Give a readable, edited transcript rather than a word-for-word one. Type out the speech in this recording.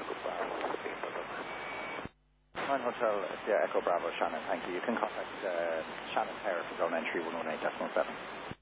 Echo Bravo. 9 Hotel Sierra Echo Bravo, Shannon, thank you. You can contact Shannon Taylor for zone entry 118.7.